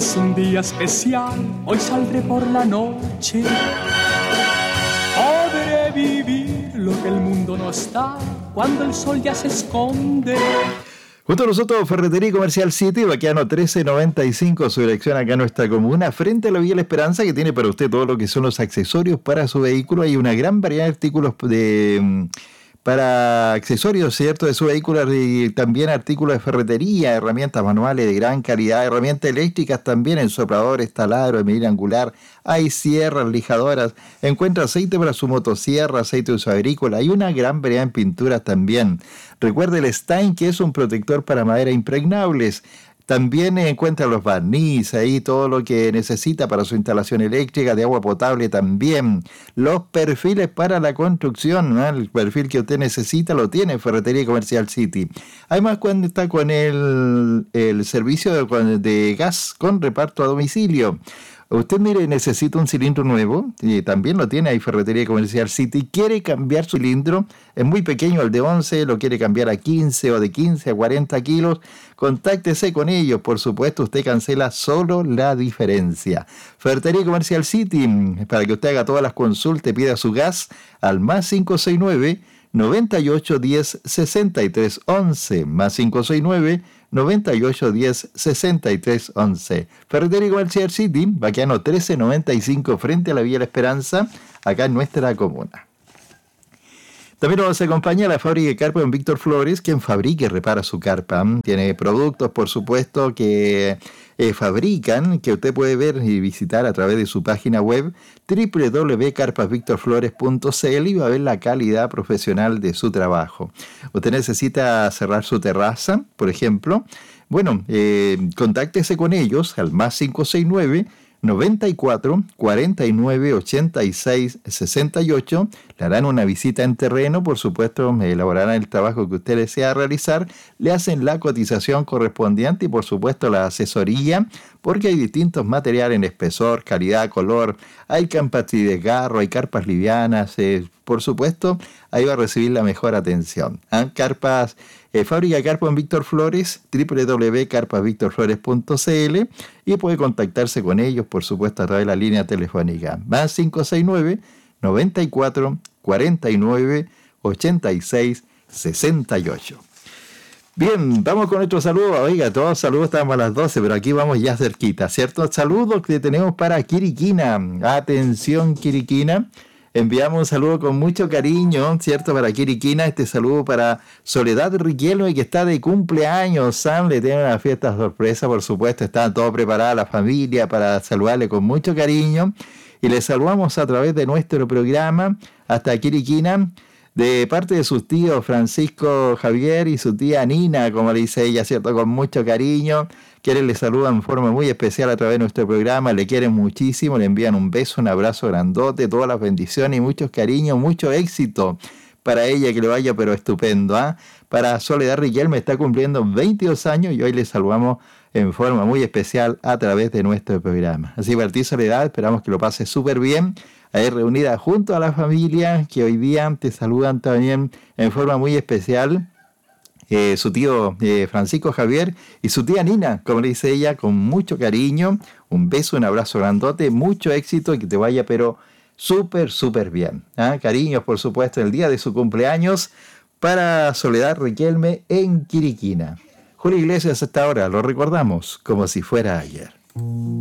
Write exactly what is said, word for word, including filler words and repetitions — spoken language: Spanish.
Es un día especial, hoy saldré por la noche. Podré vivir lo que el mundo no está cuando el sol ya se esconde. Junto a nosotros, Ferretería Comercial City, Baqueano trece noventa y cinco, su dirección acá en nuestra comuna, frente a la Vía La Esperanza, que tiene para usted todo lo que son los accesorios para su vehículo. Hay una gran variedad de artículos de... para accesorios, ¿cierto?, de su vehículo, y también artículos de ferretería, herramientas manuales de gran calidad, herramientas eléctricas también, en sopladores, taladros de medida angular, hay sierras, lijadoras, encuentra aceite para su motosierra, aceite de uso agrícola, hay una gran variedad en pinturas también. Recuerde el Stein, que es un protector para madera impregnables. También encuentra los barniz, ahí todo lo que necesita para su instalación eléctrica, de agua potable también. Los perfiles para la construcción, ¿no? El perfil que usted necesita lo tiene en Ferretería Comercial City. Además cuenta con el, el servicio de, de gas con reparto a domicilio. Usted, mire, necesita un cilindro nuevo, y también lo tiene ahí Ferretería Comercial City. Quiere cambiar su cilindro, es muy pequeño, el de once, lo quiere cambiar a quince o de quince a cuarenta kilos. Contáctese con ellos, por supuesto, usted cancela solo la diferencia. Ferretería Comercial City, para que usted haga todas las consultas, pida su gas al más cinco seis nueve, noventa y ocho diez, sesenta y tres once, más cinco seis nueve, noventa y ocho diez, sesenta y tres once. Ferretería Comercial City, Baqueano trece noventa y cinco, frente a la Vía La Esperanza, acá en nuestra comuna. También nos acompaña la fábrica de carpa en Víctor Flores, quien fabrica y repara su carpa. Tiene productos, por supuesto, que eh, fabrican, que usted puede ver y visitar a través de su página web doble u doble u doble u punto carpas víctor flores punto c l, y va a ver la calidad profesional de su trabajo. Usted necesita cerrar su terraza, por ejemplo. Bueno, eh, contáctese con ellos al más cinco seis nueve, noventa y cuatro, cuarenta y nueve, ochenta y seis, sesenta y ocho. Le harán una visita en terreno, por supuesto, me elaborarán el trabajo que usted desea realizar, le hacen la cotización correspondiente y, por supuesto, la asesoría, porque hay distintos materiales en espesor, calidad, color, hay carpas de desgarro, hay carpas livianas, eh, por supuesto, ahí va a recibir la mejor atención. ¿Ah? Carpas, eh, fábrica de carpas en Víctor Flores, doble u doble u doble u punto carpas víctor flores punto c l, y puede contactarse con ellos, por supuesto, a través de la línea telefónica más cinco seis nueve, noventa y cuatro, cuarenta y nueve, ochenta y seis, sesenta y ocho. Bien, vamos con nuestro saludo. Oiga, todos saludos, estamos a las doce, pero aquí vamos ya cerquita, ¿cierto? Saludos que tenemos para Quiriquina. Atención, Quiriquina. Enviamos un saludo con mucho cariño, ¿cierto? Para Quiriquina, este saludo para Soledad Riquelme, que está de cumpleaños. Sam le tiene una fiesta sorpresa, por supuesto. Está todo preparada la familia para saludarle con mucho cariño. Y le saludamos a través de nuestro programa hasta Quiriquina, de parte de sus tíos Francisco Javier y su tía Nina, como le dice ella, ¿cierto? Con mucho cariño. Quienes le saludan en forma muy especial a través de nuestro programa, le quieren muchísimo, le envían un beso, un abrazo grandote, todas las bendiciones y muchos cariños, mucho éxito para ella, que le vaya pero estupendo. ¿eh? Para Soledad Riquelme, está cumpliendo veintidós años y hoy le saludamos en forma muy especial a través de nuestro programa. Así, para ti, Soledad, esperamos que lo pases súper bien, ahí reunida junto a la familia, que hoy día te saludan también en forma muy especial. Eh, su tío eh, Francisco Javier y su tía Nina, como le dice ella, con mucho cariño, un beso, un abrazo grandote, mucho éxito y que te vaya pero súper, súper bien. ¿Ah? Cariños, por supuesto, el día de su cumpleaños para Soledad Riquelme en Quiriquina. Julio Iglesias, hasta ahora lo recordamos como si fuera ayer.